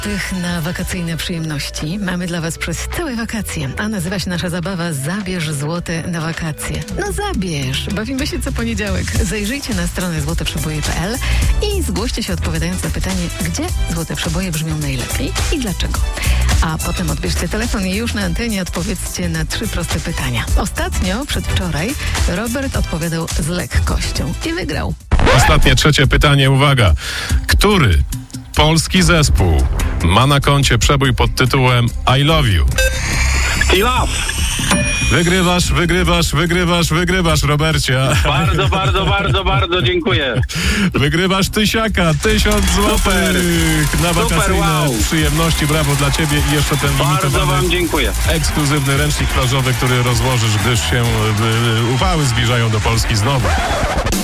Na wakacyjne przyjemności mamy dla Was przez całe wakacje, a nazywa się nasza zabawa Zabierz złote na wakacje. No zabierz! Bawimy się co poniedziałek. Zajrzyjcie na stronę złoteprzeboje.pl i zgłoście się odpowiadając na pytanie, gdzie złote przeboje brzmią najlepiej i dlaczego. A potem odbierzcie telefon i już na antenie odpowiedzcie na 3 proste pytania. Ostatnio, przedwczoraj, Robert odpowiadał z lekkością i wygrał. Ostatnie, trzecie pytanie, uwaga. Który polski zespół ma na koncie przebój pod tytułem I Love You? Love. Wygrywasz, Robercie. Bardzo dziękuję. Wygrywasz 1000 Super. na wakacyjne wow. przyjemności. Brawo dla Ciebie i jeszcze ten Bardzo limitowany, wam dziękuję. ekskluzywny ręcznik plażowy, który rozłożysz, gdyż się upały zbliżają do Polski znowu.